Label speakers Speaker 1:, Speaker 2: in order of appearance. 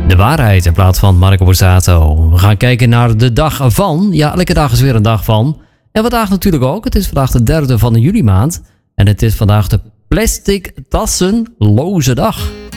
Speaker 1: De waarheid in plaats van Marco Borsato. We gaan kijken naar de dag van. Ja, elke dag is weer een dag van. En vandaag natuurlijk ook. Het is vandaag de 3e van de juli maand. En het is vandaag de plastic tassenloze dag.